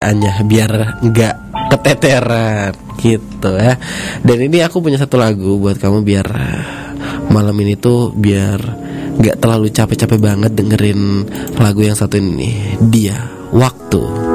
hanya biar nggak keteteran gitu ya. Dan ini aku punya satu lagu buat kamu biar malam ini tuh biar nggak terlalu capek-capek banget dengerin lagu yang satu ini. Dia Waktu.